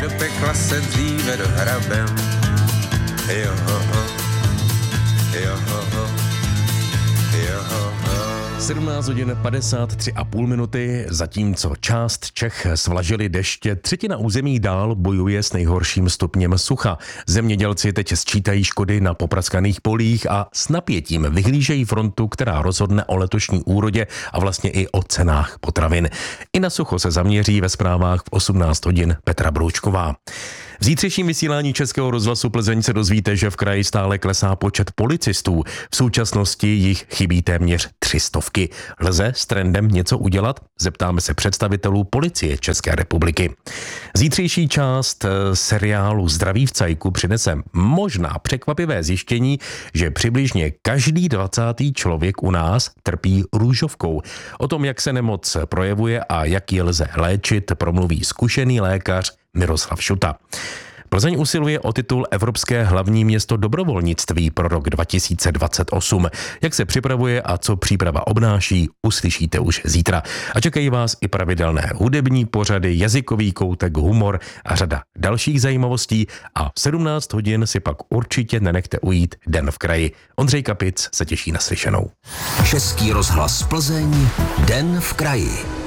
do pekla se dříve dohrabem. Jo, jo, jo. 17 hodin 53,5 minuty, zatímco část Čech svlažili deště, třetina území dál bojuje s nejhorším stupněm sucha. Zemědělci teď sčítají škody na popraskaných polích a s napětím vyhlížejí frontu, která rozhodne o letošní úrodě a vlastně i o cenách potravin. I na sucho se zaměří ve zprávách v 18 hodin Petra Broučková. V zítřejším vysílání Českého rozhlasu Plzeň se dozvíte, že v kraji stále klesá počet policistů. V současnosti jich chybí téměř 300. Lze s trendem něco udělat? Zeptáme se představitelů policie České republiky. Zítřejší část seriálu Zdraví v cajku přinese možná překvapivé zjištění, že přibližně každý 20. člověk u nás trpí růžovkou. O tom, jak se nemoc projevuje a jak ji lze léčit, promluví zkušený lékař Miroslav Šuta. Plzeň usiluje o titul Evropské hlavní město dobrovolnictví pro rok 2028. Jak se připravuje a co příprava obnáší, uslyšíte už zítra. A čekají vás i pravidelné hudební pořady, jazykový koutek, humor a řada dalších zajímavostí. A v 17 hodin si pak určitě nenechte ujít Den v kraji. Ondřej Kapic se těší na slyšenou. Český rozhlas Plzeň, Den v kraji.